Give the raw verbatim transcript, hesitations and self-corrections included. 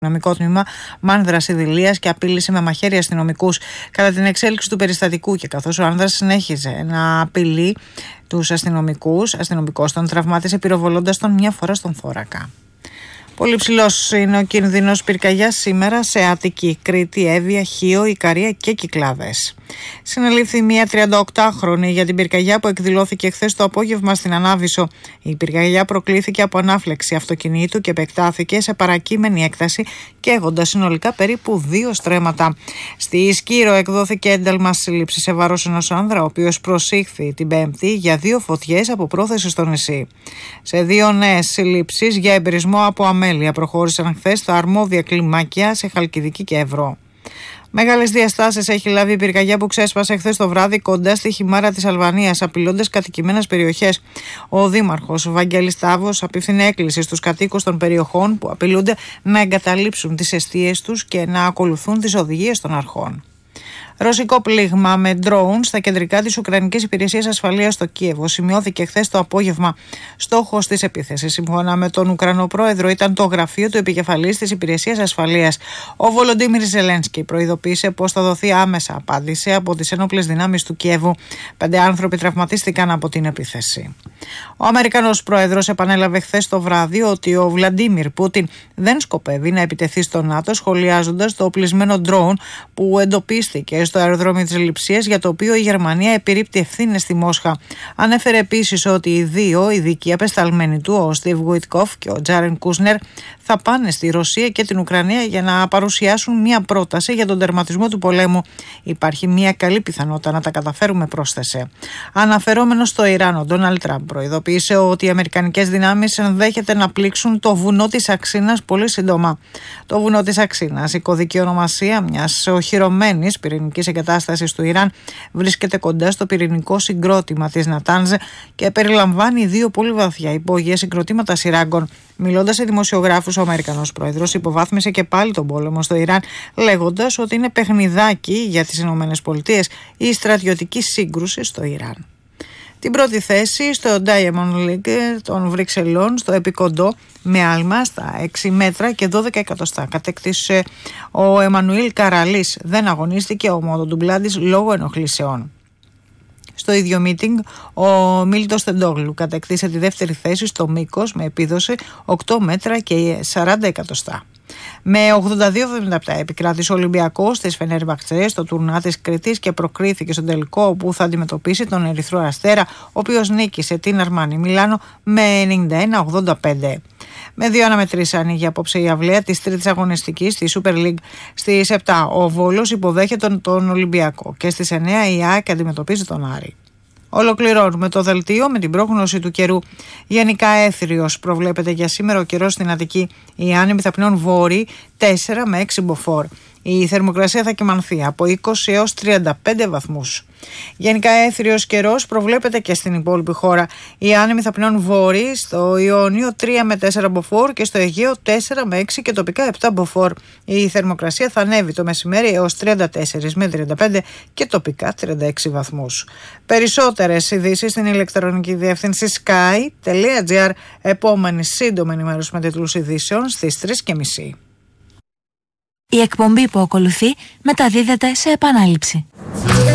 αστυνομικό τμήμα Μάνδρας Ιδηλίας και απείλησε με μαχαίρι αστυνομικούς κατά την εξέλιξη του περιστατικού, και καθώς ο άνδρας συνέχιζε να απειλεί τους αστυνομικούς, αστυνομικός τον τραυμάτισε πυροβολώντας τον μια φορά στον θώρακα. Πολύ ψηλός είναι ο κίνδυνος πυρκαγιάς σήμερα σε Αττική, Κρήτη, Εύβοια, Χίο, Ικαρία και Κυκλάδες. Συνελήφθη μια τριανταοκτάχρονη για την πυρκαγιά που εκδηλώθηκε χθες το απόγευμα στην Ανάβησο. Η πυρκαγιά προκλήθηκε από ανάφλεξη αυτοκινήτου και επεκτάθηκε σε παρακείμενη έκταση, καίγοντας συνολικά περίπου δύο στρέμματα. Στη Σκύρο εκδόθηκε ένταλμα σύλληψη σε βάρος ενός άνδρα, ο οποίος προσήχθη την Πέμπτη για δύο φωτιές από πρόθεση στο νησί. Σε δύο νέες συλλήψεις για εμπειρισμό από αμέλεια προχώρησαν χθες στα αρμόδια κλιμάκια σε Χαλκιδική και Ευρώ. Μεγάλες διαστάσεις έχει λάβει η πυρκαγιά που ξέσπασε χθες το βράδυ κοντά στη Χιμάρα της Αλβανίας, απειλώντας κατοικημένες περιοχές. Ο Δήμαρχος Βαγγέλης Τάβος απίφθινε έκκληση στους κατοίκους των περιοχών που απειλούνται να εγκαταλείψουν τις εστίες τους και να ακολουθούν τις οδηγίες των αρχών. Ρωσικό πλήγμα με drones στα κεντρικά της Ουκρανικής Υπηρεσίας Ασφαλείας στο Κίεβο σημειώθηκε χθες το απόγευμα. Στόχος της επίθεσης, σύμφωνα με τον Ουκρανό πρόεδρο, ήταν το γραφείο του επικεφαλής της Υπηρεσίας Ασφαλείας. Ο Βολοντίμιρ Ζελένσκι προειδοποίησε πως θα δοθεί άμεσα απάντηση από τις ενόπλες δυνάμεις του Κιέβου. Πέντε άνθρωποι τραυματίστηκαν από την επίθεση. Ο Αμερικανός πρόεδρος επανέλαβε χθες το βράδυ ότι ο Βλαντίμιρ Πούτιν δεν σκοπεύει να επιτεθεί στο ΝΑΤΟ, σχολιάζοντας το οπλισμένο drone που εντοπίστηκε στο αεροδρόμιο της Λειψίας, για το οποίο η Γερμανία επιρρύπτει ευθύνες στη Μόσχα. Ανέφερε επίσης ότι οι δύο ειδικοί απεσταλμένοι του, ο Στίβ Γουιτκόφ και ο Τζάρεν Κούσνερ, θα πάνε στη Ρωσία και την Ουκρανία για να παρουσιάσουν μια πρόταση για τον τερματισμό του πολέμου. Υπάρχει μια καλή πιθανότητα να τα καταφέρουμε, πρόσθεσε. Αναφερόμενο στο Ιράν, ο Ντόναλντ Τραμπ προειδοποίησε ότι οι αμερικανικές δυνάμεις ενδέχεται να πλήξουν το βουνό της Αξίνας πολύ σύντομα. Το βουνό της Αξίνας, η κωδική ονομασία μιας οχυρωμένης πυρηνικής εγκατάστασης του Ιράν, βρίσκεται κοντά στο πυρηνικό συγκρότημα της Νατάνζ και περιλαμβάνει δύο πολύ βαθιά υπόγεια συγκροτήματα σειράγκων. Μιλώντας σε δημοσιογράφους, ο Αμερικανός πρόεδρος υποβάθμισε και πάλι τον πόλεμο στο Ιράν, λέγοντας ότι είναι παιχνιδάκι για τις ΗΠΑ η στρατιωτική σύγκρουση στο Ιράν. Την πρώτη θέση στο Diamond League των Βρυξελών, στο επικοντό, με άλμα στα έξι μέτρα και δώδεκα εκατοστά, κατέκτησε ο Εμμανουήλ Καραλής. Δεν αγωνίστηκε ο μοτοντουμπλάντης λόγω ενοχλήσεων. Στο ίδιο μίτινγκ, ο Μίλτος Τεντόγλου κατέκτησε τη δεύτερη θέση στο μήκος με επίδοση οκτώ μέτρα και σαράντα εκατοστά. Με ογδόντα δύο εβδομήντα επτά επικράτησε ο Ολυμπιακός της Φενέρμπαχτσε στο τουρνά της Κρήτης και προκρίθηκε στον τελικό, όπου θα αντιμετωπίσει τον Ερυθρό Αστέρα, ο οποίος νίκησε την Αρμάνι Μιλάνο με ενενήντα ένα ογδόντα πέντε. Με δύο αναμετρήσεις ανοίγει απόψε η αυλαία της τρίτης αγωνιστικής στη Super League. Στις επτά ο Βόλος υποδέχεται τον, τον Ολυμπιακό και στις εννέα η ΑΕΚ αντιμετωπίζει τον Άρη. Ολοκληρώνουμε το δελτίο με την πρόγνωση του καιρού. Γενικά έθριος προβλέπεται για σήμερα ο καιρός στην Αττική. Οι άνεμοι θα πνέουν βόρειοι τέσσερα με έξι μποφόρ. Η θερμοκρασία θα κυμανθεί από είκοσι έως τριάντα πέντε βαθμούς. Γενικά έθριος καιρός προβλέπεται και στην υπόλοιπη χώρα. Οι άνεμοι θα πνέουν βόρειοι στο Ιόνιο τρία με τέσσερα μποφόρ και στο Αιγαίο τέσσερα με έξι και τοπικά επτά μποφόρ. Η θερμοκρασία θα ανέβει το μεσημέρι έως τριάντα τέσσερα με τριάντα πέντε και τοπικά τριάντα έξι βαθμούς. Περισσότερες ειδήσεις στην ηλεκτρονική διεύθυνση sky τελεία gr. Επόμενη σύντομη ενημέρωση με τίτλους ειδήσεων στις τρεις και μισή. Η εκπομπή που ακολουθεί μεταδίδεται σε επανάληψη.